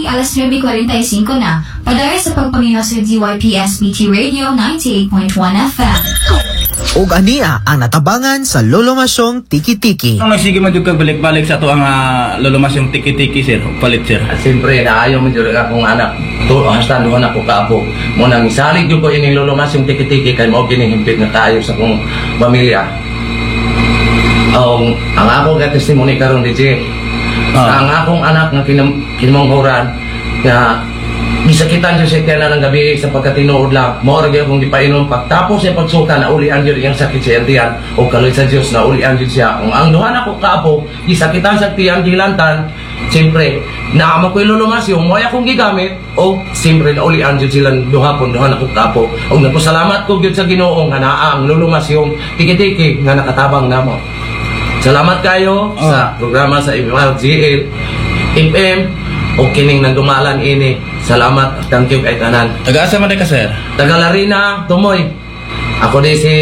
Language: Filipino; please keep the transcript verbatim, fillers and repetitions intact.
maging alas nuwebe kuwarenta y singko na. Padaya sa pagpaminaw sa D Y P S B T Radio ninety-eight point one F M. Ug ania ang natabangan sa Lolomasyong Tiki-Tiki. Ang nagsige man jud kag balik-balik sa ato ang uh, Lolomasyong Tiki-Tiki sir, palit sir. At siyempre naayo man jud akong anak. To hasta duha na ko kaapo. Mo nang isalig jud ko ining Lolomasyong Tiki-Tiki kay mao kini himpit nga kaayo sa akong pamilya. Um, ang ako ga testimony karon D J. Ah. Ang akong anak nga kinam kinamanghuran nga gisakitan siya siya kailan ng gabi sa pagkatinuod lang. Mao ra gyud akong gipainom pagtapos sa pagsuka na ulian gyud iyang sakit sa tiyan o kaloy sa Dios na ulian gyud siya. Kung ang duha na ko kaapo gisakitan sa tiyan gilantan, siyempre naamo ko'y Lolomasyong mo ay akong gigamit o siyempre na ulian gyud silang duha pon duha na ko kaapo. Og nagpasalamat ko gyud sa Ginoo nga naa ang Lolomasyong Tiki-Tiki nga nakatabang namo. Salamat kayo oh. sa programa sa M R G L F M o kining nagdumalan ini. Salamat, thank you kay tanan. Taga-asa man ka sir? Taga Larina, Tumoy. Ako di si